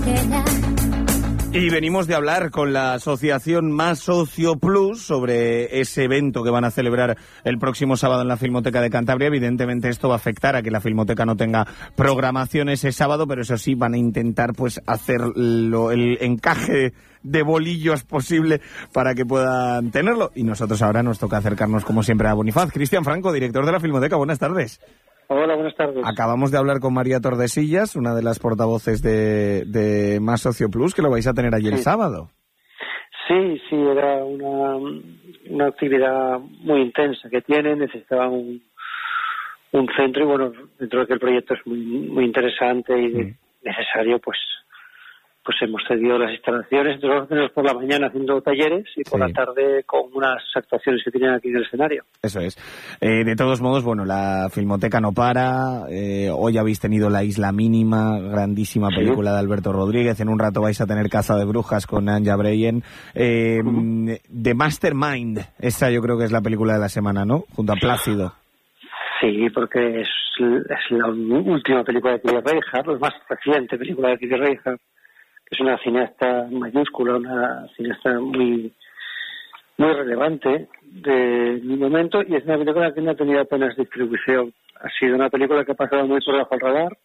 Y venimos de hablar con la asociación Más Socio Plus sobre ese evento que van a celebrar el próximo sábado en la Filmoteca de Cantabria. Evidentemente esto va a afectar a que la Filmoteca no tenga programación ese sábado, pero eso sí, van a intentar pues hacer el encaje de bolillos posible para que puedan tenerlo. Y nosotros ahora nos toca acercarnos como siempre a Bonifaz. Cristian Franco, director de la Filmoteca, buenas tardes. Hola, buenas tardes. Acabamos de hablar con María Tordesillas, una de las portavoces de Más Socio Plus, que lo vais a tener allí el sábado. Sí, era una actividad muy intensa que tienen, necesitaban un centro y bueno, dentro de que el proyecto es muy interesante y necesario, pues hemos cedido las instalaciones. Entonces vamos a tener por la mañana haciendo talleres y por la tarde con unas actuaciones que tienen aquí en el escenario. Eso es. De todos modos, bueno, la Filmoteca no para. Hoy habéis tenido La Isla Mínima, grandísima película de Alberto Rodríguez. En un rato vais a tener Caza de Brujas con Anja Breyen. The Mastermind, esa yo creo que es la película de la semana, ¿no? Junto a Plácido. Sí, porque es la última película de Kitty Reichardt, la más reciente película de Kitty Reichardt. Es una cineasta mayúscula, una cineasta muy relevante de mi momento, y es una película que no ha tenido apenas distribución. Ha sido una película que ha pasado muy por debajo del radar.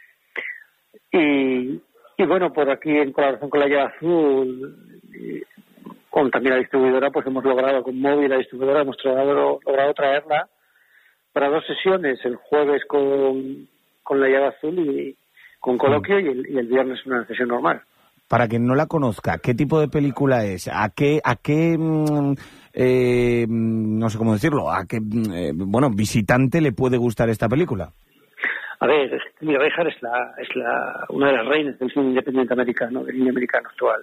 Y bueno, por aquí en colaboración con La Llaga Azul, con también la distribuidora, pues hemos logrado, con Móvil, la distribuidora, hemos logrado traerla para 2 sesiones, el jueves con La Llaga Azul y con coloquio, y el viernes una sesión normal. Para quien no la conozca, ¿qué tipo de película es? ¿A qué no sé cómo decirlo, visitante le puede gustar esta película? A ver, Kitty Reichardt es una de las reinas del cine independiente americano, del cine americano actual.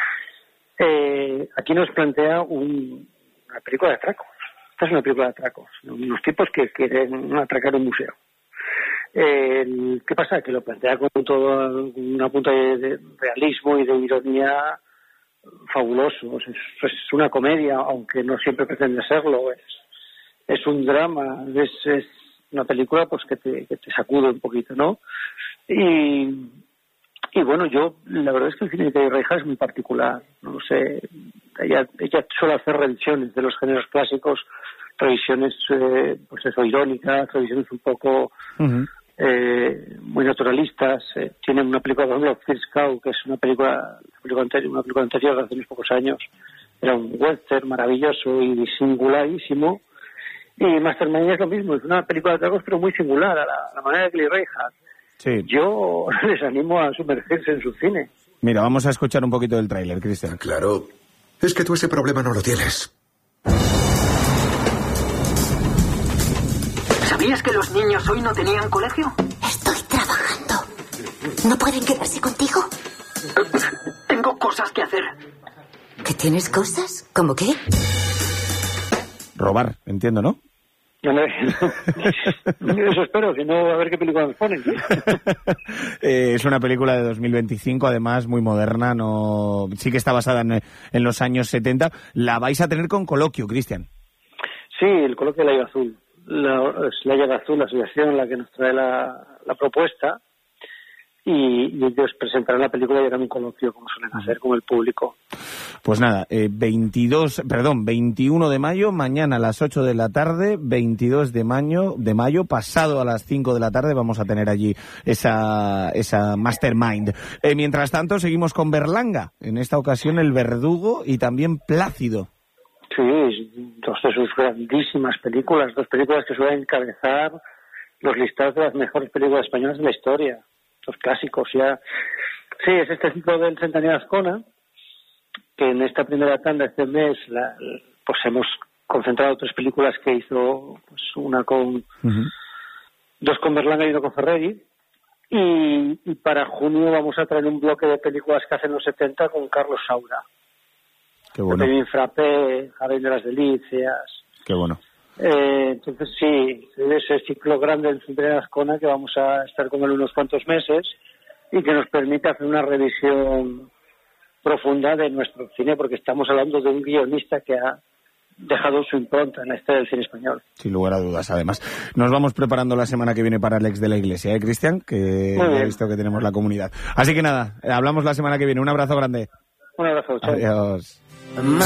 Aquí nos plantea una película de atracos. Esta es una película de atracos. Unos tipos que quieren atracar un museo. ¿Qué pasa? Que lo plantea con una punta de realismo y de ironía fabulosos. Es una comedia, aunque no siempre pretende serlo. Es un drama, es una película pues que te sacude un poquito, ¿no? Y bueno, yo la verdad es que el cine de Kitty Reichardt es muy particular. No sé, ella suele hacer revisiones de los géneros clásicos, revisiones irónicas, revisiones un poco muy naturalistas. Tiene una película, por ejemplo, First Cow, que es una película anterior de hace unos pocos años. Era un western maravilloso y singularísimo. Y Mastermind es lo mismo, es una película de tragos, pero muy singular, a la manera de Kitty Reichardt. Sí. Yo les animo a sumergirse en su cine. Mira, vamos a escuchar un poquito del tráiler, Cristian. Claro, es que tú ese problema no lo tienes. ¿Sabías que los niños hoy no tenían colegio? Estoy trabajando. ¿No pueden quedarse contigo? Tengo cosas que hacer. ¿Que tienes cosas? ¿Cómo qué? Robar, entiendo, ¿no? Eso espero, que no, a ver qué película nos ponen. Es una película de 2025, además muy moderna, sí que está basada en los años 70. La vais a tener con coloquio, Cristian. Sí, el coloquio de La Llaga Azul. La Llaga Azul, la asociación, la que nos trae la propuesta, y ellos presentarán la película y harán un coloquio, como suelen hacer, con el público. Pues nada, 21 de mayo, mañana a las 8 de la tarde, 22 de mayo, pasado a las 5 de la tarde, vamos a tener allí esa Mastermind. Mientras tanto, seguimos con Berlanga, en esta ocasión El Verdugo y también Plácido. Sí, 2 de sus grandísimas películas, 2 películas que suelen encabezar los listados de las mejores películas españolas de la historia. 2 clásicos ya. Sí, es este ciclo del Centenario de Azcona, que en esta primera tanda, este mes, pues hemos concentrado 3 películas que hizo, pues una con 2 con Berlanga y 1 con Ferreri, y para junio vamos a traer un bloque de películas que hacen los 70 con Carlos Saura. Qué bueno. Benjamin Frappé, Jardín de las Delicias. Qué bueno. Entonces sí, ese ciclo grande del Centenario de Azcona, que vamos a estar con él unos cuantos meses y que nos permite hacer una revisión profunda de nuestro cine, porque estamos hablando de un guionista que ha dejado su impronta en la historia del cine español. Sin lugar a dudas, además. Nos vamos preparando la semana que viene para el ex de la Iglesia, Cristian? Que he visto que tenemos la comunidad. Así que nada, hablamos la semana que viene. Un abrazo grande. Un abrazo, chao. Adiós.